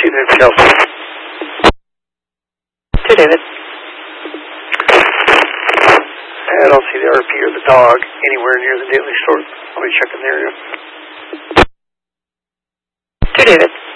David Chelsea. To David. I don't see the RP or the dog anywhere near the daily store. I'll be checking there. To David.